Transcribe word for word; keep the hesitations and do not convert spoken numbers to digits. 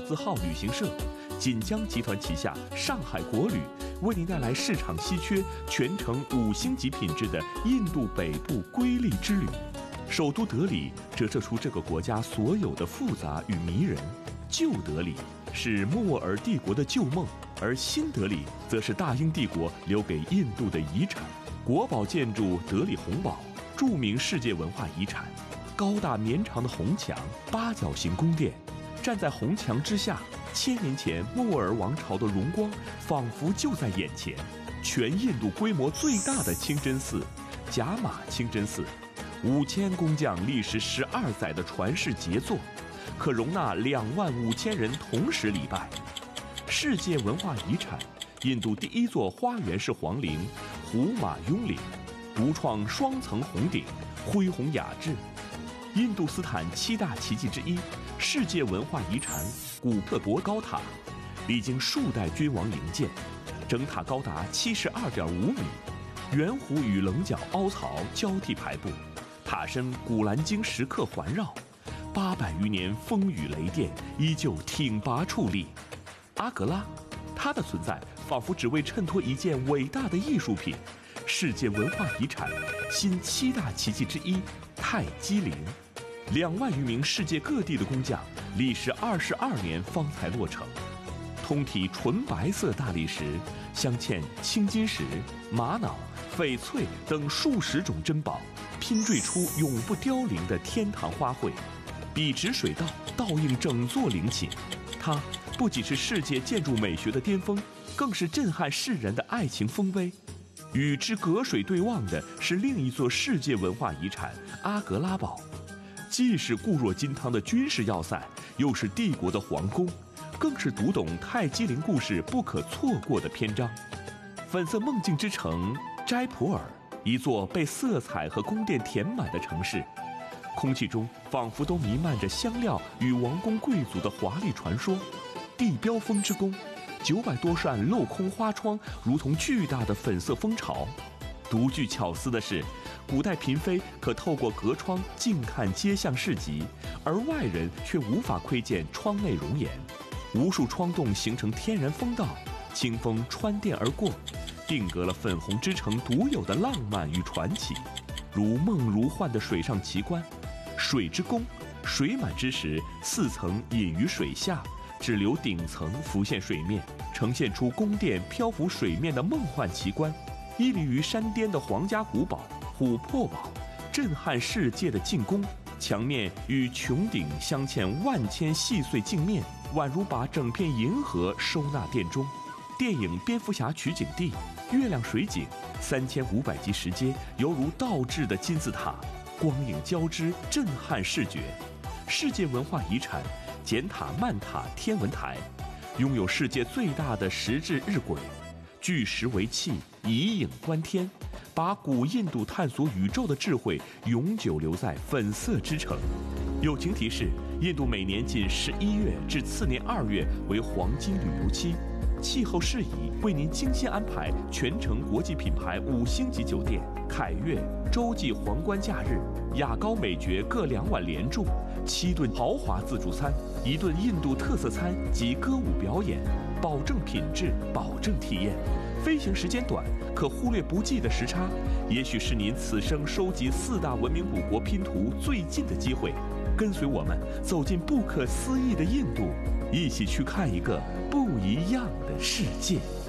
字号旅行社、锦江集团旗下上海国旅，为您带来市场稀缺、全程五星级品质的印度北部瑰丽之旅。首都德里折射出这个国家所有的复杂与迷人。旧德里是莫卧儿帝国的旧梦，而新德里则是大英帝国留给印度的遗产。国宝建筑德里红堡，著名世界文化遗产。高大绵长的红墙，八角形宫殿，站在红墙之下，千年前莫卧儿王朝的荣光仿佛就在眼前。全印度规模最大的清真寺——贾玛清真寺，五千工匠历时十二载的传世杰作，可容纳两万五千人同时礼拜。世界文化遗产，印度第一座花园式皇陵——胡马雍陵，独创双层红顶，恢宏雅致。印度斯坦七大奇迹之一，世界文化遗产古特博高塔，历经数代君王营建，整塔高达七十二点五米，圆弧与棱角凹槽交替排布，塔身古兰经石刻环绕，八百余年风雨雷电依旧挺拔矗立。阿格拉，它的存在仿佛只为衬托一件伟大的艺术品，世界文化遗产新七大奇迹之一泰姬陵。两万余名世界各地的工匠，历时二十二年方才落成。通体纯白色大理石，镶嵌青金石、玛瑙、翡翠等数十种珍宝，拼缀出永不凋零的天堂花卉。笔直水道倒映整座陵寝，它不仅是世界建筑美学的巅峰，更是震撼世人的爱情丰碑。与之隔水对望的是另一座世界文化遗产阿格拉堡，既是固若金汤的军事要塞，又是帝国的皇宫，更是读懂泰姬陵故事不可错过的篇章。粉色梦境之城斋普尔，一座被色彩和宫殿填满的城市，空气中仿佛都弥漫着香料与王公贵族的华丽传说。地标风之宫，九百多扇镂空花窗如同巨大的粉色蜂巢。独具巧思的是，古代嫔妃可透过隔窗近看街巷市集，而外人却无法窥见窗内容颜。无数窗洞形成天然风道，清风穿店而过，定格了粉红之城独有的浪漫与传奇。如梦如幻的水上奇观，水之宫，水满之时，四层隐于水下，只留顶层浮现水面，呈现出宫殿漂浮水面的梦幻奇观。屹立于山巅的皇家古堡琥珀堡，震撼世界的镜宫，墙面与穹顶镶嵌万千细碎镜面，宛如把整片银河收纳殿中。电影《蝙蝠侠》取景地月亮水景，三千五百级石阶犹如倒置的金字塔，光影交织，震撼视觉。世界文化遗产简塔曼塔天文台，拥有世界最大的石质日晷，聚石为器，以影观天，把古印度探索宇宙的智慧永久留在粉色之城。友情提示：印度每年仅十一月至次年二月为黄金旅游期，气候适宜，为您精心安排全程国际品牌五星级酒店，凯悦洲际皇冠假日，雅高美爵各两晚连住，七顿豪华自助餐，一顿印度特色餐及歌舞表演，保证品质，保证体验。飞行时间短，可忽略不计的时差，也许是您此生收集四大文明古国拼图最近的机会。跟随我们走进不可思议的印度，一起去看一个不一样的世界。